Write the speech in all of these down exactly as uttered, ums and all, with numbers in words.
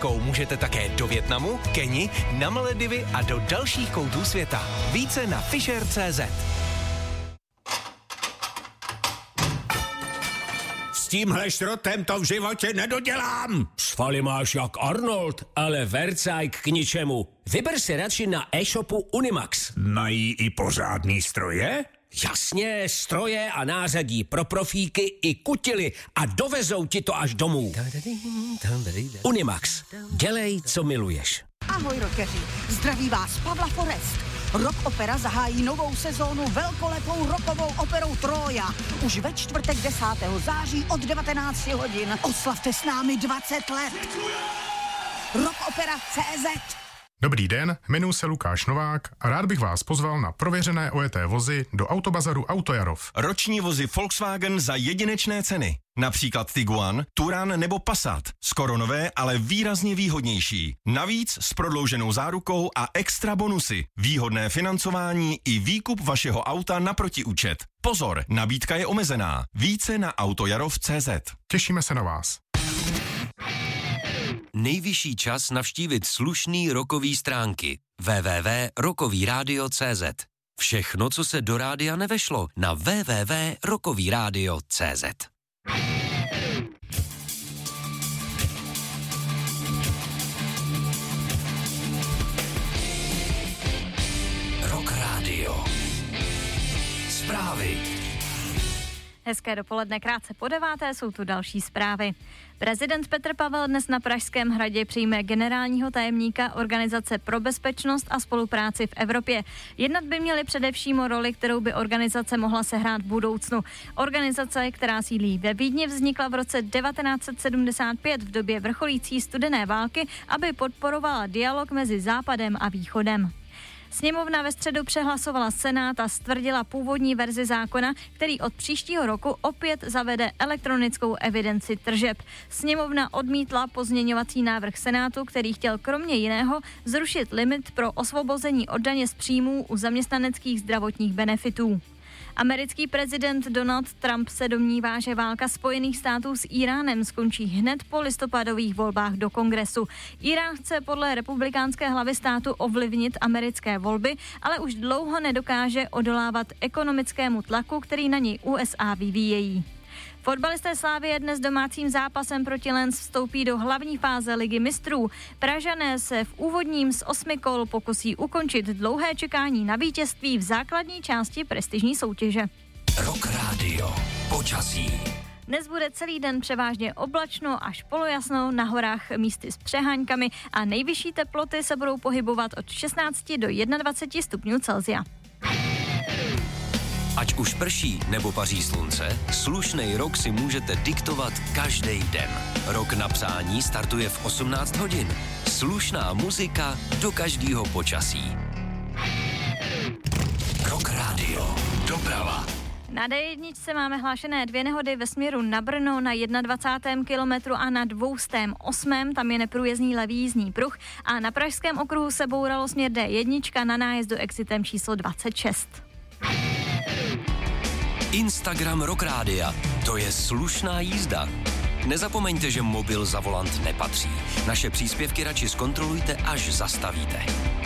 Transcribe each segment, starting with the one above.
muzikou můžete také do Vietnamu, Keni, na Maledivy a do dalších koutů světa. Více na Fisher tečka cé zet. S tímhle šrotem to v životě nedodělám. Svaly máš jak Arnold, ale vercajk k ničemu. Vyber si radši na e-shopu Unimax. Mají i pořádný stroje? Jasně, stroje a nářadí pro profíky i kutily a dovezou ti to až domů. Unimax. Dělej, co miluješ. Ahoj rockeři, zdraví vás Pavla Forest. Rock Opera zahájí novou sezónu velkolepou rockovou operou Trója. Už ve čtvrtek desátého září od devatenácti hodin. Oslavte s námi dvacet let. rockopera tečka cé zet. Dobrý den, jmenuji se Lukáš Novák a rád bych vás pozval na prověřené ojeté vozy do Autobazaru Autojarov. Roční vozy Volkswagen za jedinečné ceny. Například Tiguan, Touran nebo Passat. Skoro nové, ale výrazně výhodnější. Navíc s prodlouženou zárukou a extra bonusy. Výhodné financování i výkup vašeho auta na protiúčet. Pozor, nabídka je omezená. Více na autojarov tečka cé zet. Těšíme se na vás. Nejvyšší čas navštívit slušný rockový stránky w w w tečka rockový rádio tečka cé zet. Všechno, co se do rádia nevešlo, na w w w tečka rockový rádio tečka cé zet. Rock Radio. Zprávy. Hezké dopoledne, krátce po deváté jsou tu další zprávy. Prezident Petr Pavel dnes na Pražském hradě přijme generálního tajemníka Organizace pro bezpečnost a spolupráci v Evropě. Jednat by měli především o roli, kterou by organizace mohla sehrát v budoucnu. Organizace, která sídlí ve Vídni, vznikla v roce devatenáct set sedmdesát pět v době vrcholící studené války, aby podporovala dialog mezi Západem a Východem. Sněmovna ve středu přehlasovala Senát a stvrdila původní verzi zákona, který od příštího roku opět zavede elektronickou evidenci tržeb. Sněmovna odmítla pozměňovací návrh Senátu, který chtěl kromě jiného zrušit limit pro osvobození od daně z příjmů u zaměstnaneckých zdravotních benefitů. Americký prezident Donald Trump se domnívá, že válka Spojených států s Íránem skončí hned po listopadových volbách do Kongresu. Írán chce podle republikánské hlavy státu ovlivnit americké volby, ale už dlouho nedokáže odolávat ekonomickému tlaku, který na něj U S A vyvíjejí. Fotbalisté Slavie dnes domácím zápasem proti Lens vstoupí do hlavní fáze Ligy mistrů. Pražané se v úvodním z osmi kol pokusí ukončit dlouhé čekání na vítězství v základní části prestižní soutěže. Rock Radio. Počasí. Dnes bude celý den převážně oblačno až polojasno, na horách místy s přeháňkami a nejvyšší teploty se budou pohybovat od šestnácti do dvaceti jednoho stupňů Celsia. Ať už prší nebo paří slunce, slušnej rok si můžete diktovat každý den. Rok na psání startuje v osmnáct hodin. Slušná muzika do každého počasí. Rock Radio. Doprava. Na D jedna máme hlášené dvě nehody ve směru na Brno na dvacátém prvním kilometru a na dvoustém osmém Tam je neprůjezdný levý jízdní pruh a na Pražském okruhu se bouralo směr D jedna na nájezdu exitem číslo dvacet šest. Instagram Rock Rádia. To je slušná jízda. Nezapomeňte, že mobil za volant nepatří. Naše příspěvky radši zkontrolujte, až zastavíte.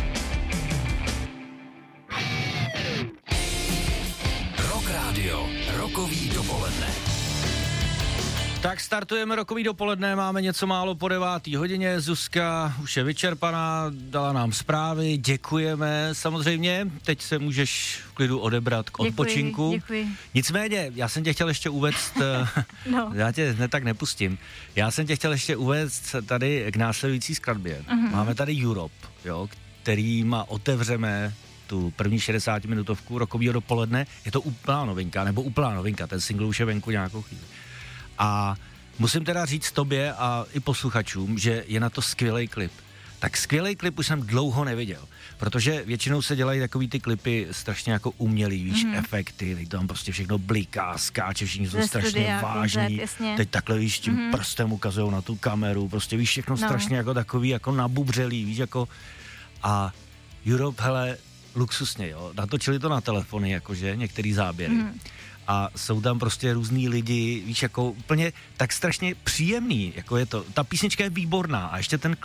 Rock Radio. Rokový dopoledne. Tak startujeme rokový dopoledne, máme něco málo po devátý hodině, Zuzka už je vyčerpaná, dala nám zprávy, děkujeme samozřejmě, teď se můžeš v klidu odebrat k odpočinku. Děkuji, děkuji. Nicméně, já jsem tě chtěl ještě uvést, no. já tě ne tak nepustím, já jsem tě chtěl ještě uvést tady k následující skladbě. Uh-huh. Máme tady Europe, jo, kterýma otevřeme tu první šedesátiminutovku rokovýho dopoledne, je to úplná novinka, nebo úplná novinka, ten single už je venku nějakou chvíli. A musím teda říct tobě a i posluchačům, že je na to skvělý klip. Tak skvělý klip už jsem dlouho neviděl, protože většinou se dělají takový ty klipy strašně jako umělý, víš, mm-hmm. efekty, teď tam prostě všechno bliká, skáče, všichni jsou strašně studia, vážní, koncert, teď takhle víš, tím mm-hmm. prstem ukazujou na tu kameru, prostě víš, všechno no. strašně jako takový, jako nabubřelý, víš, jako a Europe, hele, luxusně, jo, natočili to na telefony, jakože, některý záběry. Mm. A jsou tam prostě různý lidi, víš, jako úplně tak strašně příjemný, jako je to. Ta písnička je výborná a ještě ten